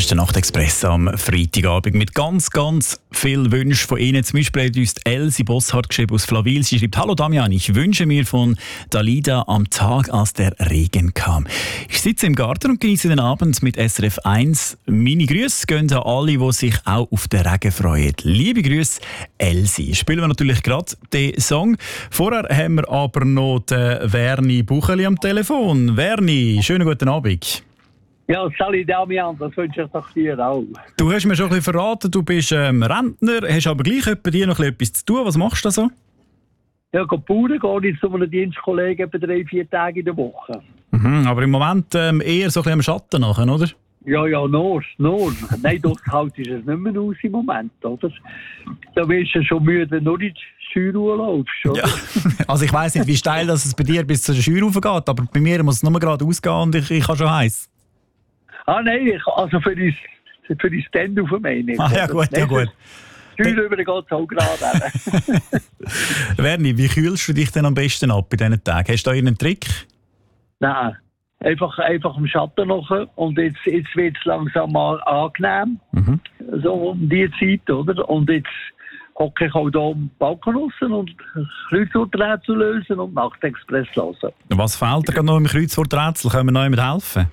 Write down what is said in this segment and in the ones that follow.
Das ist der Nachtexpress am Freitagabend mit ganz, ganz vielen Wünschen von Ihnen. Zum Beispiel hat uns Elsie Bosshardt geschrieben aus Flawil. Sie schreibt: Hallo Damian, ich wünsche mir von Dalida am Tag, als der Regen kam. Ich sitze im Garten und genieße den Abend mit SRF 1. Meine Grüße gehen an alle, die sich auch auf den Regen freuen. Liebe Grüße, Elsie. Spielen wir natürlich gerade den Song. Vorher haben wir aber noch den Werni Bucheli am Telefon. Werni, schönen guten Abend. Ja, salut Damian, das wünsche ich doch dir auch. Du hast mir schon ein bisschen verraten, du bist Rentner, hast aber gleich bei dir noch etwas zu tun. Was machst du da so? Ja, Bauern gehe ich zu einem Dienstkollegen etwa 3-4 Tage in der Woche. Aber im Moment eher so ein bisschen am Schatten nachher, oder? Ja, nur. Nein, durchgehalten ist es nicht mehr aus im Moment, oder? Da wirst du schon müde, wenn du in die Scheuer laufst, oder? Ja. Also ich weiss nicht, wie steil das es bei dir bis zur Scheuer raufgeht, aber bei mir muss es nur gerade ausgehen und ich habe schon heiß. Nein, also für die Stand auf meine ich. Ja gut. Scheuer über geht es auch gerade. Werni, wie kühlst du dich denn am besten ab in diesen Tagen? Hast du da irgendeinen Trick? Nein, einfach im Schatten noch und jetzt wird es langsam mal angenehm. So um die Zeit, oder? Und jetzt hocke ich auch hier am Balkon raus und Kreuzworträtsel lösen und Nachtexpress hören. Was fehlt dir noch im Kreuzworträtsel? Können wir noch jemand helfen?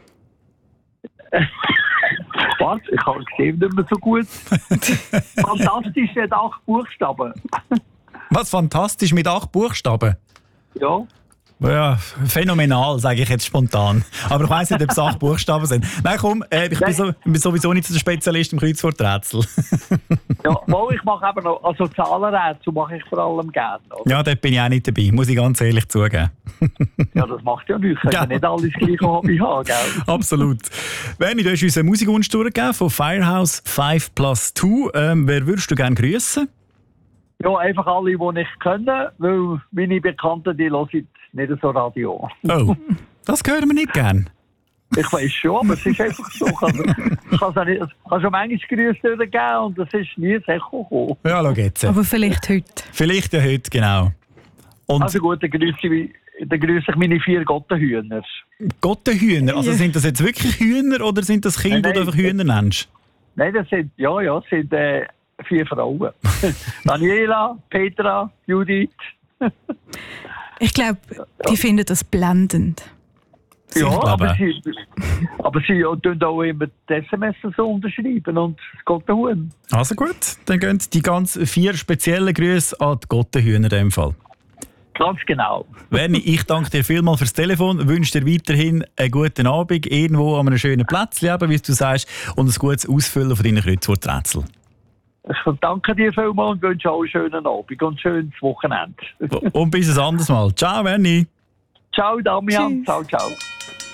Was? Ich habe gesehen, nicht mehr so gut. Fantastisch mit 8 Buchstaben. Was fantastisch mit 8 Buchstaben? Ja. Ja, phänomenal, sage ich jetzt spontan. Aber ich weiss nicht, ob es 8 Buchstaben sind. Nein, komm, ich bin sowieso nicht so der Spezialist im Kreuzworträtsel. Ja, ich mache aber noch, also Zahlenrätsel mache ich vor allem gerne. Oder? Ja, dort bin ich auch nicht dabei, muss ich ganz ehrlich zugeben. Ja, das macht ja nichts. Ich kann nicht alles gleiche Hobby haben, gell? Absolut. Werni, du hast uns eine Musikwunsch durchgegeben von Firehouse 5+2. Wer würdest du gerne grüßen? Ja, einfach alle, die ich kenne, weil meine Bekannten, die hören nicht so Radio. Oh, das hören wir nicht gern. Ich weiss schon, aber es ist einfach so. Ich habe schon manchmal Grüße durchgegeben und es ist nie sehr gekommen. Ja, schau jetzt. Aber vielleicht heute. Vielleicht ja heute, genau. Und also gut, dann grüße ich meine 4 Gottenhühner. Gottenhühner? Also sind das jetzt wirklich Hühner oder sind das Kinder, die du einfach Hühner nennst? Nein, das sind, das sind 4 Frauen. Daniela, Petra, Judith. Ich glaube, die finden das blendend. Ja, aber sie tun auch immer die SMS so unterschreiben und das Gottenhuhn. Also gut, dann gehen die ganz 4 speziellen Grüße an die Gottenhühner in dem Fall. Ganz genau. Werni, ich danke dir vielmals fürs Telefon, wünsche dir weiterhin einen guten Abend, irgendwo an einem schönen Plätzchen, wie du sagst, und ein gutes Ausfüllen von deinen Kreuzworträtseln. Ich danke dir vielmals und wünsche auch einen schönen Abend und ein schönes Wochenende. Und bis ein anderes Mal. Ciao, Werni. Ciao, Damian. Tschüss. Ciao.